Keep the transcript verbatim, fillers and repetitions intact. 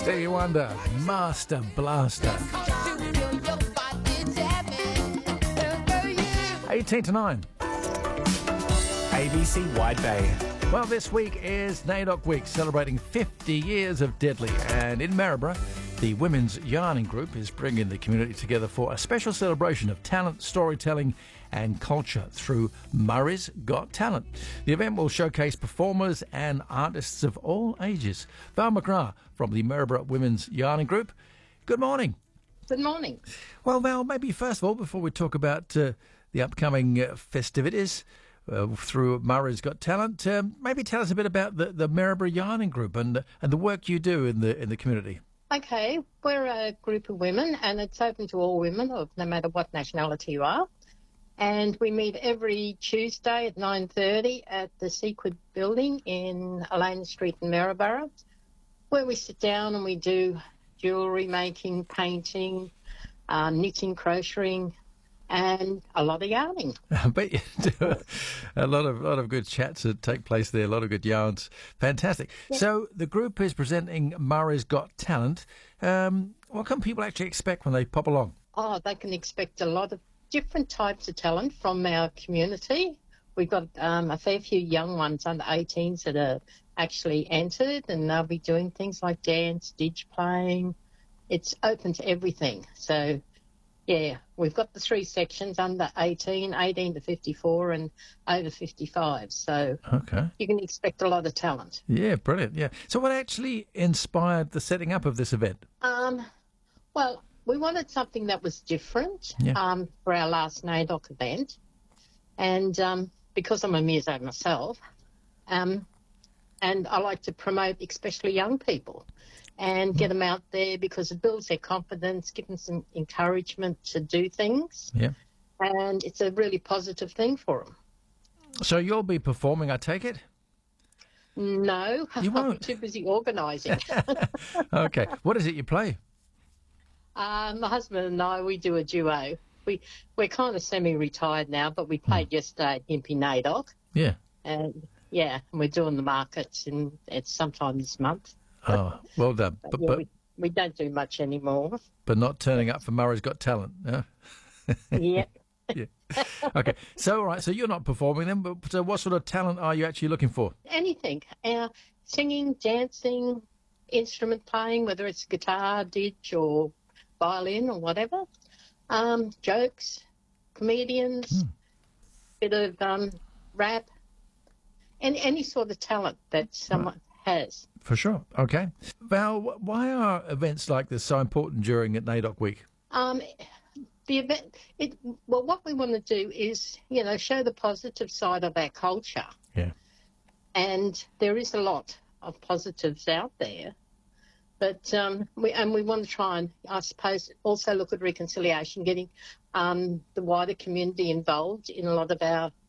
Stevie Wonder, Master Blaster. eighteen to nine. A B C Wide Bay. Well, this week is NAIDOC Week, celebrating fifty years of Deadly. And in Maryborough, the Women's Yarning Group is bringing the community together for a special celebration of talent, storytelling and culture through Murray's Got Talent. The event will showcase performers and artists of all ages. Val McGrath from the Maryborough Women's Yarning Group. Good morning. Good morning. Well, Val, maybe first of all, before we talk about uh, the upcoming uh, festivities uh, through Murray's Got Talent, um, maybe tell us a bit about the, the Maryborough Yarning Group and, and the work you do in the in the community. Okay, we're a group of women, and it's open to all women, of no matter what nationality you are. And we meet every Tuesday at nine thirty at the Sequid Building in Elena Street in Maryborough, where we sit down and we do jewellery making, painting, uh, knitting, crocheting, and a lot of yarning. I bet you do a lot of lot of good chats that take place there, a lot of good yarns. Fantastic. Yeah. So the group is presenting Murray's Got Talent. Um, what can people actually expect when they pop along? Oh, they can expect a lot of different types of talent from our community. We've got um, a fair few young ones under eighteens that are actually entered, and they'll be doing things like dance, dig playing. It's open to everything. So, yeah, we've got the three sections, under eighteen, eighteen to fifty-four, and over fifty-five. So okay, you can expect a lot of talent. Yeah, brilliant, yeah. So what actually inspired the setting up of this event? Um, well, we wanted something that was different yeah. um, for our last NAIDOC event. And um, because I'm a muso myself, um, and I like to promote especially young people and get them out there because it builds their confidence, gives them some encouragement to do things. Yeah. And it's a really positive thing for them. So you'll be performing, I take it? No. You won't? I'm too busy organising. Okay. What is it you play? Uh, my husband and I, we do a duo. We, we're kind of semi-retired now, but we played mm. yesterday at Impey NAIDOC. Yeah. And, yeah, and we're doing the markets in, it's sometime this month. Oh, well done. But, but, yeah, but we, we don't do much anymore. But not turning up for Murray's Got Talent, no? Yeah. Yeah. Okay. So, all right, so you're not performing then, but so what sort of talent are you actually looking for? Anything. Uh, singing, dancing, instrument playing, whether it's guitar, ditch, or violin or whatever. Um, jokes, comedians, mm. bit of um, rap, and any sort of talent that someone right. has. For sure. Okay. Val, why are events like this so important during NAIDOC Week? Um, the event, it, well, what we want to do is, you know, show the positive side of our culture. Yeah. And there is a lot of positives out there. But um, we and we want to try and, I suppose, also look at reconciliation, getting um, the wider community involved in a lot of our